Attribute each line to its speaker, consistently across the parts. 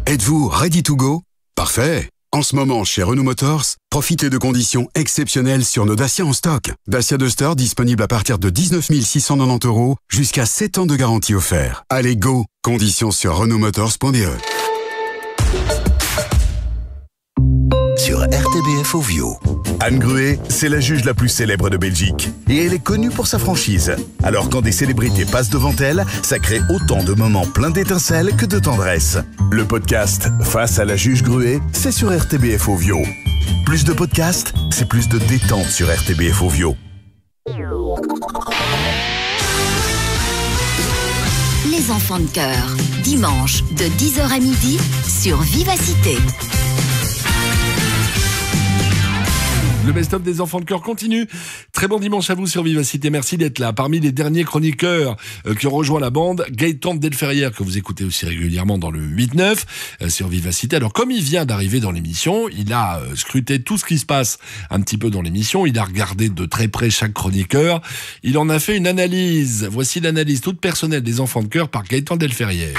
Speaker 1: Êtes-vous ready to go? Parfait. En ce moment, chez Renault Motors, profitez de conditions exceptionnelles sur nos Dacia en stock. Dacia Duster disponible à partir de 19 690 € jusqu'à 7 ans de garantie offert. Allez, go! Conditions sur renaultmotors.be.
Speaker 2: Sur RTBF Ovio.
Speaker 3: Anne Gruet, c'est la juge la plus célèbre de Belgique. Et elle est connue pour sa franchise. Alors quand des célébrités passent devant elle, ça crée autant de moments pleins d'étincelles que de tendresse. Le podcast Face à la juge Gruet, c'est sur RTBF Ovio. Plus de podcasts, c'est plus de détente sur RTBF Ovio.
Speaker 4: Les enfants de cœur, dimanche de 10h à midi sur Vivacité.
Speaker 5: Le best-of des enfants de cœur continue. Très bon dimanche à vous sur Vivacité. Merci d'être là. Parmi les derniers chroniqueurs qui ont rejoint la bande, Gaëtan Delferrière, que vous écoutez aussi régulièrement dans le 8-9 sur Vivacité. Alors, comme il vient d'arriver dans l'émission, il a scruté tout ce qui se passe un petit peu dans l'émission. Il a regardé de très près chaque chroniqueur. Il en a fait une analyse. Voici l'analyse toute personnelle des enfants de cœur par Gaëtan Delferrière.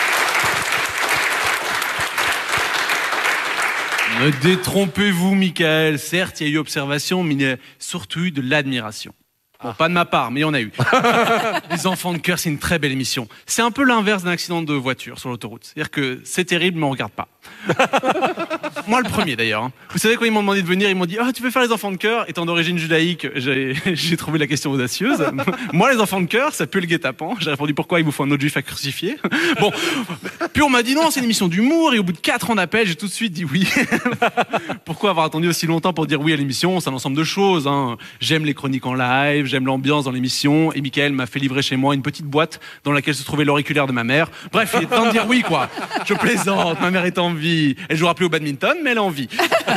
Speaker 6: Ne détrompez-vous, Michael. Certes, il y a eu observation, mais il y a surtout eu de l'admiration. Bon, pas de ma part, mais il y en a eu. Les enfants de cœur, c'est une très belle émission. C'est un peu l'inverse d'un accident de voiture sur l'autoroute. C'est-à-dire que c'est terrible, mais on regarde pas. Moi, le premier, d'ailleurs. Hein. Vous savez, quand ils m'ont demandé de venir, ils m'ont dit « Ah, tu veux faire les enfants de cœur ?» Étant d'origine judaïque, j'ai trouvé la question audacieuse. Moi, les enfants de cœur, ça pue le guet-apens. J'ai répondu « Pourquoi il vous faut un autre juif à crucifier ?» Bon, puis on m'a dit « Non, c'est une émission d'humour. » Et au bout de 4 ans d'appel, j'ai tout de suite dit oui. Pourquoi avoir attendu aussi longtemps pour dire oui à l'émission? C'est un ensemble de choses. Hein. J'aime les chroniques en live, j'aime l'ambiance dans l'émission. Et Michael m'a fait livrer chez moi une petite boîte dans laquelle se trouvait l'auriculaire de ma mère. Bref, il est temps de dire oui, quoi. Je plaisante, ma mère est en vie. Elle jouera plus au badminton, mais elle a envie.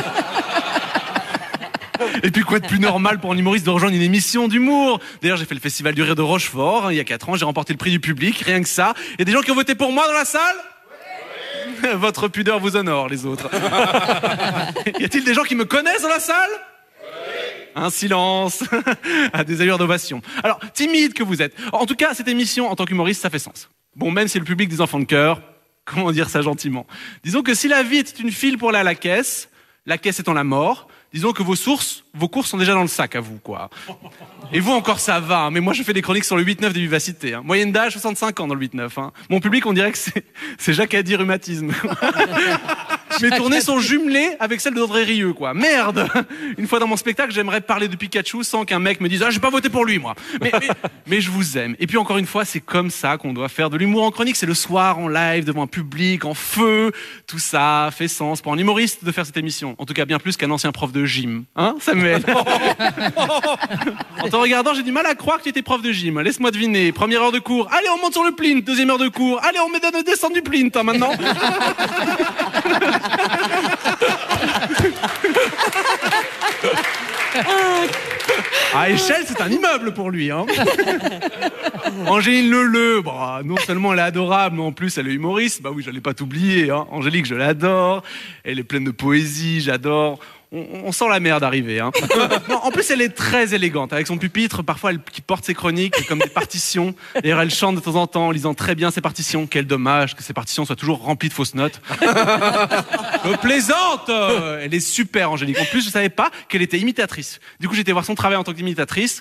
Speaker 6: Et puis quoi de plus normal pour un humoriste de rejoindre une émission d'humour? D'ailleurs, j'ai fait le festival du rire de Rochefort, hein, il y a 4 ans, j'ai remporté le prix du public, rien que ça. Il y a des gens qui ont voté pour moi dans la salle? Oui. Votre pudeur vous honore, les autres. Y a-t-il des gens qui me connaissent dans la salle? Oui. Un silence, à des allures d'ovation. Alors, timide que vous êtes. En tout cas, cette émission, en tant qu'humoriste, ça fait sens. Bon, même si le public des enfants de cœur, comment dire ça gentiment? Disons que si la vie était une file pour aller à la caisse étant la mort, disons que vos courses sont déjà dans le sac à vous, quoi. Et vous encore ça va, hein, mais moi je fais des chroniques sur le 8-9 des Vivacités. Hein. Moyenne d'âge 65 ans dans le 8-9. Hein. Mon public, on dirait que c'est Jacques-Adi rhumatisme. Mes tournées sont jumelées avec celles d'Audrey Rieu, quoi. Merde! Une fois dans mon spectacle, j'aimerais parler de Pikachu sans qu'un mec me dise « Ah, j'ai pas voté pour lui, moi !» Mais je vous aime. Et puis encore une fois, c'est comme ça qu'on doit faire de l'humour en chronique. C'est le soir, en live, devant un public, en feu. Tout ça fait sens pour un humoriste de faire cette émission. En tout cas, bien plus qu'un ancien prof de gym. Hein, Samuel? En te regardant, j'ai du mal à croire que tu étais prof de gym. Laisse-moi deviner. Première heure de cours. Allez, on monte sur le plinth. Deuxième heure de cours. Allez, on met de descendre du plinth, hein, maintenant. À échelle, c'est un immeuble pour lui, hein. Angéline Leleu, bah, non seulement elle est adorable, mais en plus elle est humoriste. Bah oui, j'allais pas t'oublier, hein. Angélique, je l'adore. Elle est pleine de poésie, j'adore. On sent la merde arriver, hein. Non, en plus, elle est très élégante. Avec son pupitre, parfois, qui porte ses chroniques comme des partitions. D'ailleurs, elle chante de temps en temps en lisant très bien ses partitions. Quel dommage que ces partitions soient toujours remplies de fausses notes. Plaisante! Elle est super, Angélique. En plus, je savais pas qu'elle était imitatrice. Du coup, j'ai été voir son travail en tant qu'imitatrice.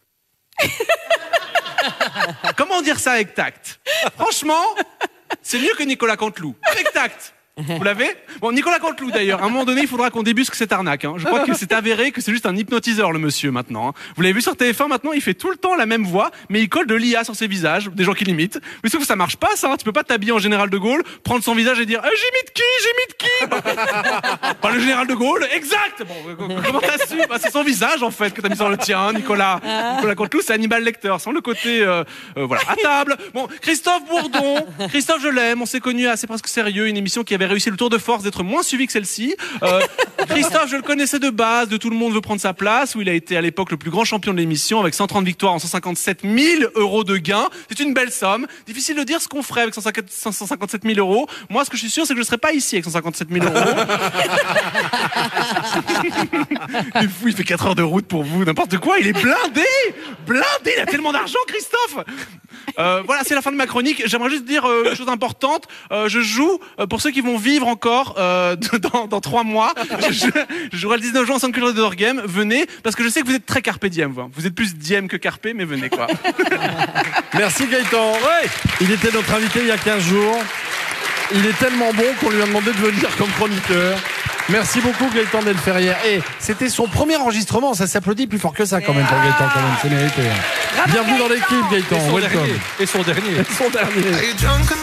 Speaker 6: Comment dire ça avec tact? Franchement, c'est mieux que Nicolas Canteloup. Avec tact. Vous l'avez? Bon, Nicolas Canteloup d'ailleurs, à un moment donné, il faudra qu'on débusque cette arnaque. Hein. Je crois que c'est avéré que c'est juste un hypnotiseur, le monsieur, maintenant. Hein. Vous l'avez vu sur TF1, maintenant, il fait tout le temps la même voix, mais il colle de l'IA sur ses visages, des gens qui l'imitent. Mais sauf que ça marche pas, ça. Hein. Tu peux pas t'habiller en général de Gaulle, prendre son visage et dire j'imite qui? Pas le général de Gaulle, exact. Bon, comment t'as su? Bah, c'est son visage, en fait, que t'as mis sur le tien, Nicolas. Nicolas Canteloup, c'est Hannibal Lecter, sans le côté, voilà, à table. Bon, Christophe Bourdon. Christophe, je l'aime, on s'est connus à C'est presque sérieux, une émission qui avait réussi le tour de force d'être moins suivi que celle-ci. Christophe, je le connaissais de base, de Tout le monde veut prendre sa place, où il a été à l'époque le plus grand champion de l'émission, avec 130 victoires en 157 000 € de gains. C'est une belle somme. Difficile de dire ce qu'on ferait avec 157 000 €. Moi, ce que je suis sûr, c'est que je ne serais pas ici avec 157 000 €. Il est fou, il fait 4 heures de route pour vous, n'importe quoi. Il est blindé, il a tellement d'argent, Christophe. Voilà, c'est la fin de ma chronique. J'aimerais juste dire une chose importante. Je joue, pour ceux qui vont vivre encore dans 3 mois, je jouerai le 19 juin au Centre culturel de Dorghem. Venez, parce que je sais que vous êtes très carpe diem. Vous êtes plus diem que carpe, mais venez quoi.
Speaker 5: Merci Gaëtan. Ouais. Il était notre invité il y a 15 jours. Il est tellement bon qu'on lui a demandé de venir comme chroniqueur. Merci beaucoup Gaëtan Delferrière. Et c'était son premier enregistrement, ça s'applaudit plus fort que ça quand même pour Gaëtan, quand même, c'est mérité. Bienvenue dans l'équipe Gaëtan, welcome.
Speaker 7: Et son dernier.
Speaker 5: Et son dernier.